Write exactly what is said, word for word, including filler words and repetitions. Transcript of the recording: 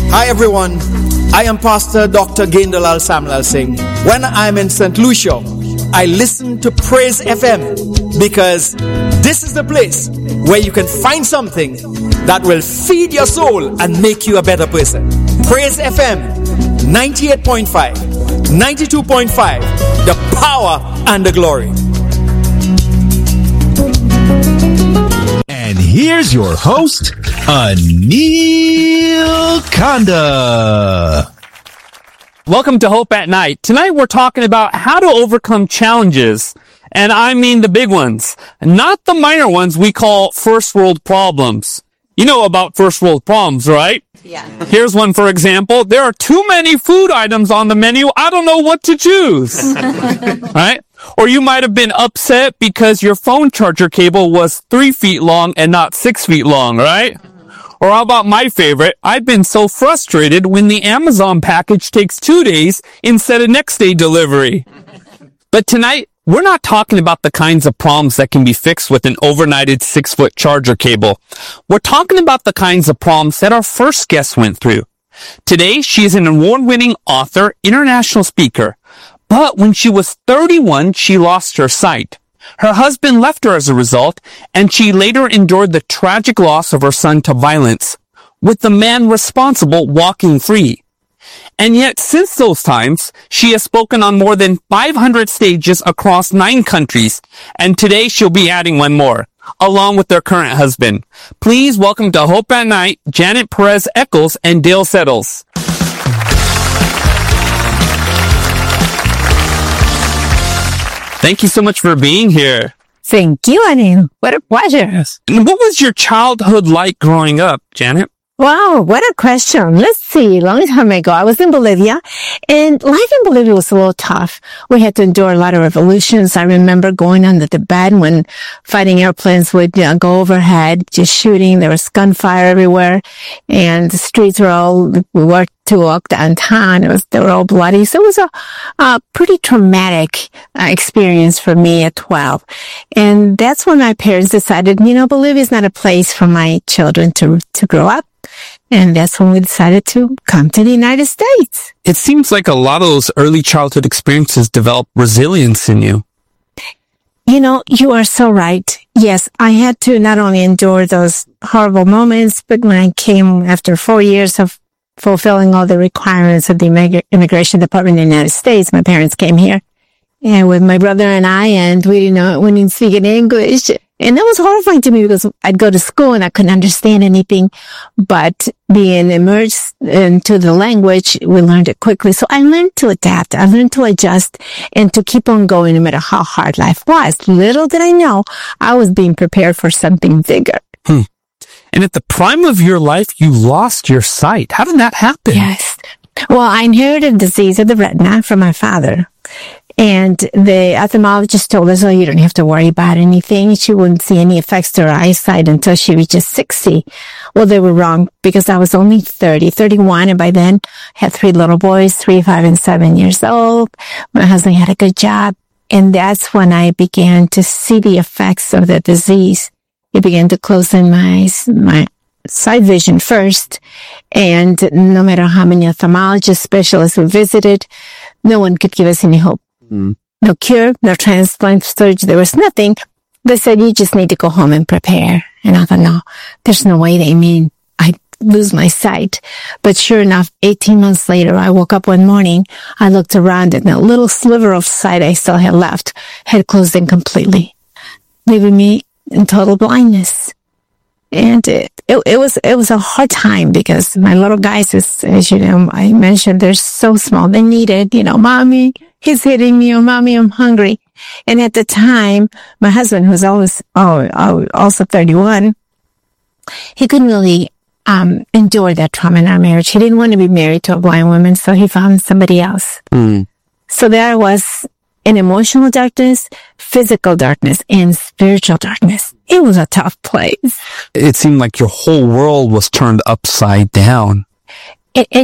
Hi everyone, I am Pastor Doctor Gaindalal Samuel Singh. When I'm in Saint Lucia, I listen to Praise F M because this is the place where you can find something that will feed your soul and make you a better person. Praise F M ninety-eight point five, ninety-two point five, the power and the glory. And here's your host, Anil Kanda. Welcome to Hope at Night. Tonight we're talking about how to overcome challenges. And I mean the big ones, not the minor ones we call first world problems. You know about first world problems, right? Yeah. Here's one, for example. There are too many food items on the menu. I don't know what to choose. Right? Or you might have been upset because your phone charger cable was three feet long and not six feet long, right? Or how about my favorite? I've been so frustrated when the Amazon package takes two days instead of next day delivery. But tonight, we're not talking about the kinds of problems that can be fixed with an overnighted six-foot charger cable. We're talking about the kinds of problems that our first guest went through. Today, she is an award-winning author, international speaker. But when she was thirty-one, she lost her sight. Her husband left her as a result, and she later endured the tragic loss of her son to violence, with the man responsible walking free. And yet, since those times, she has spoken on more than five hundred stages across nine countries, and today she'll be adding one more, along with their current husband. Please welcome to Hope at Night, Janet Perez Eccles and Dale Settles. Thank you so much for being here. Thank you, Anil. What a pleasure. And what was your childhood like growing up, Janet? Wow, what a question. Let's see. Long time ago, I was in Bolivia, and life in Bolivia was a little tough. We had to endure a lot of revolutions. I remember going on the Tibet when fighting airplanes would you know, go overhead, just shooting. There was gunfire everywhere, and the streets were all, we were to walk downtown. It was, they were all bloody. So it was a, a pretty traumatic uh, experience for me at twelve. And that's when my parents decided, you know, Bolivia is not a place for my children to, to grow up. And that's when we decided to come to the United States. It seems like a lot of those early childhood experiences develop resilience in you. You know, you are so right. Yes, I had to not only endure those horrible moments, but when I came after four years of fulfilling all the requirements of the Immig- Immigration Department in the United States, my parents came here and with my brother and I, and we didn't know, we didn't speak in English. And that was horrifying to me because I'd go to school and I couldn't understand anything, but being immersed into the language, we learned it quickly. So I learned to adapt. I learned to adjust and to keep on going no matter how hard life was. Little did I know I was being prepared for something bigger. Hmm. And at the prime of your life, you lost your sight. How did that happen? Yes. Well, I inherited a disease of the retina from my father. And the ophthalmologist told us, oh, you don't have to worry about anything. She wouldn't see any effects to her eyesight until she reaches sixty. Well, they were wrong because I was only thirty, thirty-one. And by then had three little boys, three, five, and seven years old. My husband had a good job. And that's when I began to see the effects of the disease. It began to close in my eyes, my sight vision first. And no matter how many ophthalmologist specialists we visited, no one could give us any hope. Mm. No cure, no transplant surgery. There was nothing. They said, you just need to go home and prepare. And I thought, no, there's no way they mean I lose my sight. But sure enough, eighteen months later, I woke up one morning. I looked around and a little sliver of sight I still had left had closed in completely, leaving me in total blindness. And it, it, it was, it was a hard time because my little guys, as, as you know, I mentioned, they're so small. They needed, you know, mommy, he's hitting me, or mommy, I'm hungry. And at the time, my husband, who was always, oh, oh also thirty-one, he couldn't really, um, endure that trauma in our marriage. He didn't want to be married to a blind woman, so he found somebody else. Mm. So there I was in emotional darkness, physical darkness, and spiritual darkness. It was a tough place. It seemed like your whole world was turned upside down. It, it